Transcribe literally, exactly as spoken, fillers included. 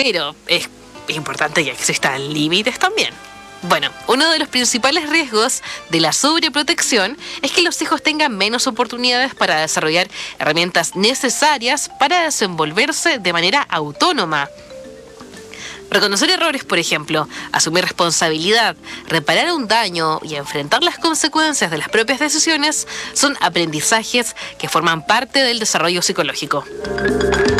pero es importante que existan límites también. Bueno, uno de los principales riesgos de la sobreprotección es que los hijos tengan menos oportunidades para desarrollar herramientas necesarias para desenvolverse de manera autónoma. Reconocer errores, por ejemplo, asumir responsabilidad, reparar un daño y enfrentar las consecuencias de las propias decisiones son aprendizajes que forman parte del desarrollo psicológico.